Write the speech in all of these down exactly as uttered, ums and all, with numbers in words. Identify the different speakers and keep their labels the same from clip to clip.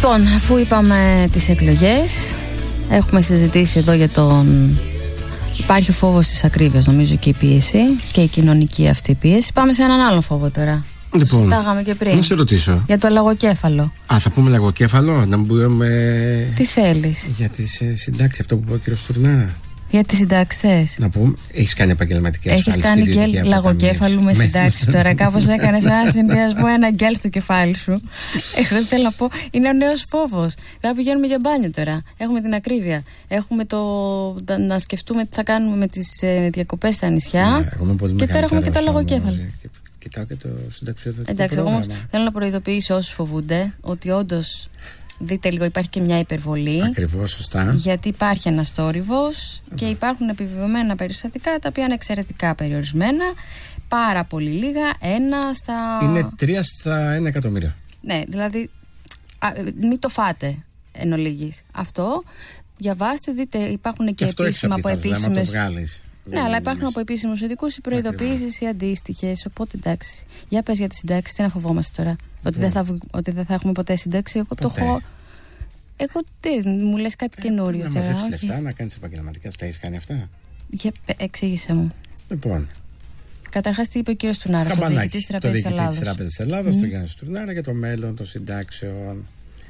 Speaker 1: Λοιπόν, αφού είπαμε τις εκλογές, έχουμε συζητήσει εδώ για τον... Υπάρχει ο φόβος της ακρίβειας, νομίζω, και η πίεση και η κοινωνική αυτή πίεση. Πάμε σε έναν άλλο φόβο τώρα.
Speaker 2: Λοιπόν,
Speaker 1: συζητάγαμε και πριν.
Speaker 2: Να σε ρωτήσω.
Speaker 1: Για το λαγοκέφαλο.
Speaker 2: Α, θα πούμε λαγοκέφαλο, να μπούμε.
Speaker 1: Τι θέλεις?
Speaker 2: Για τις ε, συντάξεις, αυτό που είπε ο κύριος Στουρνάρα.
Speaker 1: Για τις συντάξεις.
Speaker 2: Να πούμε, έχεις κάνει επαγγελματική ασφάλιση?
Speaker 1: Έχεις κάνει γκέλ λαγοκέφαλου με συντάξεις τώρα. Κάπως έκανες ένα συνδυασμό, ένα γκέλ στο κεφάλι σου. Εγώ θέλω να πω, είναι ο νέος φόβος. Θα πηγαίνουμε για μπάνιο τώρα. Έχουμε την ακρίβεια. Έχουμε το να σκεφτούμε τι θα κάνουμε με τις ε, διακοπές στα νησιά. Ναι, και τώρα έχουμε και το λαγοκέφαλο.
Speaker 2: Κοιτάω και το συνταξιοδοτικό.
Speaker 1: Εντάξει, εγώ όμως θέλω να προειδοποιήσω όσους φοβούνται ότι όντως, δείτε λίγο, υπάρχει και μια υπερβολή.
Speaker 2: Ακριβώς, σωστά.
Speaker 1: Γιατί υπάρχει ένας θόρυβος και υπάρχουν επιβεβαιωμένα περιστατικά τα οποία είναι εξαιρετικά περιορισμένα. Πάρα πολύ λίγα, ένα στα.
Speaker 2: Είναι τρία στα ένα εκατομμύριο.
Speaker 1: Ναι, δηλαδή, α, μην το φάτε εν ολίγης. Αυτό. Διαβάστε, δείτε, υπάρχουν και, και επίσημα από επίσημες. Ναι, αλλά υπάρχουν από επίσημους ειδικούς οι προειδοποιήσεις οι αντίστοιχες. Οπότε εντάξει. Για πες για τη σύνταξη, τι να φοβόμαστε τώρα? Ότι δεν, θα, ότι δεν θα έχουμε ποτέ σύνταξη. Εγώ ποτέ. το έχω. Εγώ τι, μου λες κάτι ε, καινούριο τώρα.
Speaker 2: Να μαζέψεις λεφτά, να κάνεις επαγγελματικά, τα έχεις κάνει αυτά?
Speaker 1: Για, εξήγησε μου.
Speaker 2: Λοιπόν.
Speaker 1: Καταρχάς, τι είπε ο κύριος Στουρνάρα, το διοικητή της Τράπεζας Ελλάδος.
Speaker 2: Το διοικητή της Ελλάδος, mm. τον Γιάννη Στουρνάρα, για το μέλλον των συντάξεων.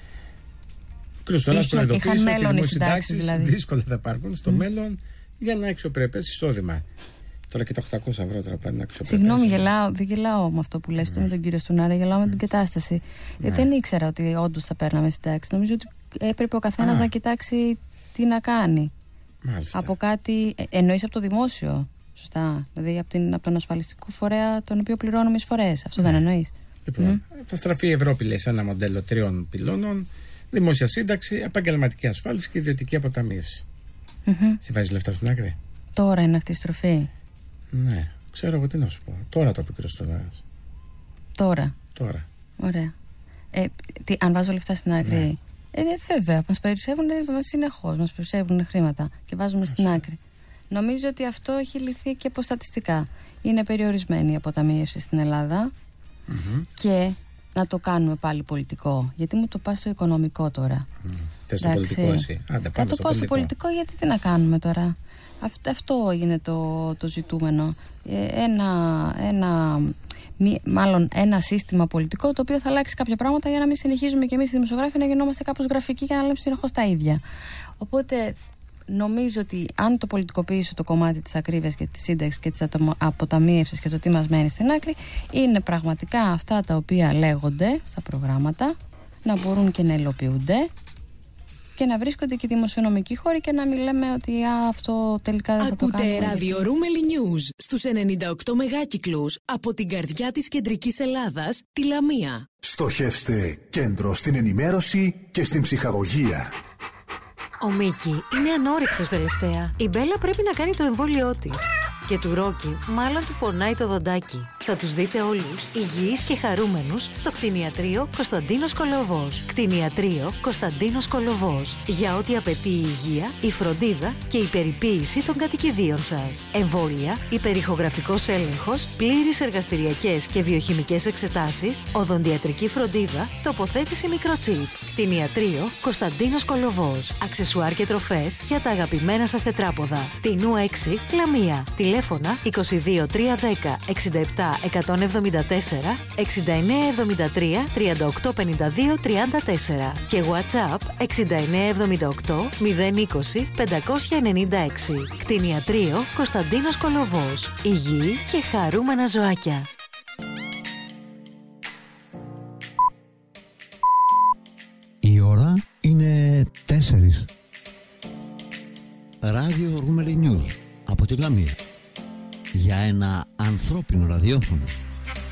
Speaker 2: Ο κύριος Στουρνάρας προειδοποίησε ότι οι συντάξεις δηλαδή δύσκολα θα υπάρχουν στο mm. μέλλον για ένα αξιοπρεπές εισόδημα. Τώρα και τα οκτακόσια ευρώ τώρα πάνε αξιοπρεπές.
Speaker 1: Συγγνώμη, γελάω, δεν γελάω με αυτό που λες mm. με τον κύριο Στουρνάρα, γελάω mm. με την κατάσταση. Mm. Δεν ήξερα ότι όντως θα παίρναμε συντάξεις. Νομίζω ότι έπρεπε ο καθένας ah. να κοιτάξει τι να κάνει.
Speaker 2: Μάλιστα.
Speaker 1: Από κάτι. Εννοείς από το δημόσιο. Σωστά. Δηλαδή από, την, από τον ασφαλιστικό φορέα, τον οποίο πληρώνουμε εισφορές. Αυτό mm. δεν εννοείς?
Speaker 2: Λοιπόν, mm. θα στραφεί η Ευρώπη, λέει, σε ένα μοντέλο τριών πυλώνων: δημόσια σύνταξη, επαγγελματική ασφάλιση και ιδιωτική αποταμίευση. Mm-hmm. Συμβάζεις λεφτά στην άκρη?
Speaker 1: Τώρα είναι αυτή η στροφή.
Speaker 2: Ναι, ξέρω εγώ τι να σου πω. Τώρα το είπε ο κ. Στουρνάρας.
Speaker 1: Τώρα.
Speaker 2: Τώρα.
Speaker 1: Ωραία. Ε, τι, αν βάζω λεφτά στην άκρη. Ναι. Ε, βέβαια, μας περισσεύουν συνεχώς, μας περισσεύουν χρήματα και βάζουμε στην άκρη. Νομίζω ότι αυτό έχει λυθεί και από στατιστικά. Είναι περιορισμένη η αποταμίευση στην Ελλάδα mm-hmm. και να το κάνουμε πάλι πολιτικό. Γιατί μου το πας στο οικονομικό τώρα.
Speaker 2: Mm. Θες το πολιτικό εσύ? Άντε,
Speaker 1: θα το πάω στο πολιτικό, γιατί τι να κάνουμε τώρα. Αυτό, αυτό είναι το, το ζητούμενο. Ένα, ένα, μη, μάλλον ένα σύστημα πολιτικό το οποίο θα αλλάξει κάποια πράγματα για να μην συνεχίζουμε και εμείς οι δημοσιογράφοι να γινόμαστε κάπως γραφικοί και να λέμε συνεχώς τα ίδια. Οπότε νομίζω ότι αν το πολιτικοποιήσω το κομμάτι της ακρίβειας και της σύνταξης και της αποταμίευσης και το τι μας μένει στην άκρη, είναι πραγματικά αυτά τα οποία λέγονται στα προγράμματα να μπορούν και να υλοποιούνται και να βρίσκονται και δημοσιονομικοί χώροι και να μην λέμε ότι α, αυτό τελικά δεν θα το κάνουμε.
Speaker 3: Ακούτε ράδιο Ρούμελι News στους ενενήντα οκτώ μεγάκυκλους από την καρδιά της κεντρικής Ελλάδας, τη Λαμία.
Speaker 4: Στοχεύστε κέντρο στην ενημέρωση και στην ψυχαγωγία.
Speaker 5: Ο Μίκη είναι ανόρεκτος τελευταία. Η Μπέλα πρέπει να κάνει το εμβόλιό της. Και του Ρόκι μάλλον του πονάει το δοντάκι. Θα τους δείτε όλους υγιείς και χαρούμενους στο κτηνιατρίο Κωνσταντίνος Κολοβός. Κτηνιατρίο Κωνσταντίνος Κολοβός. Για ό,τι απαιτεί η υγεία, η φροντίδα και η περιποίηση των κατοικιδίων σας. Εμβόλια, υπερηχογραφικός έλεγχος, πλήρεις εργαστηριακές και βιοχημικές εξετάσεις, οδοντιατρική φροντίδα, τοποθέτηση μικροτσίπ. Κτηνιατρίο Κωνσταντίνος Κολοβός. Αξεσουάρ και τροφές για τα αγαπημένα σας τετράποδα. Τινού έξι, Λαμία. Τηλέφωνα είκοσι δύο τριακόσια δέκα εξήντα επτά εκατόν εβδομήντα τέσσερα, εξήντα εννέα εβδομήντα τρία τριάντα οκτώ πενήντα δύο τριάντα τέσσερα και WhatsApp εξήντα εννέα εβδομήντα οκτώ μηδέν είκοσι πεντακόσια ενενήντα έξι. Κτηνιατρίο Κωνσταντίνος Κολοβός. Υγιή και χαρούμενα ζωάκια.
Speaker 6: Η ώρα είναι τέσσερις. Ράδιο Ρούμελι News από τη Λαμία. Για ένα ανθρώπινο ραδιόφωνο.